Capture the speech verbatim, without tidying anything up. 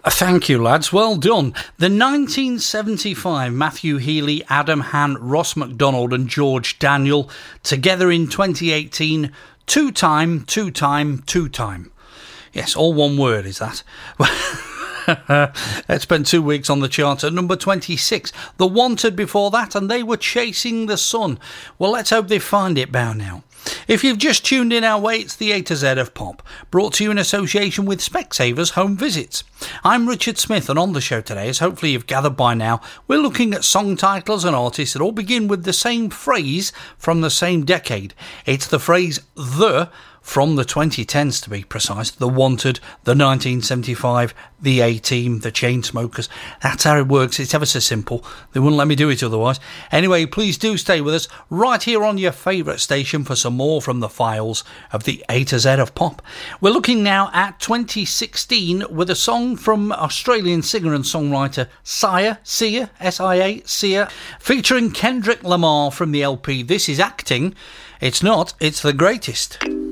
Thank you, lads. Well done. The nineteen seventy-five Matthew Healy, Adam Hahn, Ross MacDonald and George Daniel, together in twenty eighteen, two-time, two-time, two-time. Yes, all one word is that. It spent two weeks on the chart at number twenty-six. The Wanted before that, and They Were Chasing the Sun. Well, let's hope they find it by now. If you've just tuned in our way, it's the A to Z of Pop, brought to you in association with Specsavers Home Visits. I'm Richard Smith, and on the show today, as hopefully you've gathered by now, we're looking at song titles and artists that all begin with the same phrase from the same decade. It's the phrase "the" from the twenty tens, to be precise. The Wanted, the nineteen seventy-five, the A-Team, the Chainsmokers. That's how it works. It's ever so simple. They wouldn't let me do it otherwise. Anyway, please do stay with us right here on your favourite station for some more from the files of the A to Z of Pop. We're looking now at twenty sixteen with a song from Australian singer and songwriter Sia, Sia, S I A, Sia, featuring Kendrick Lamar from the L P This Is Acting. It's not, it's the greatest.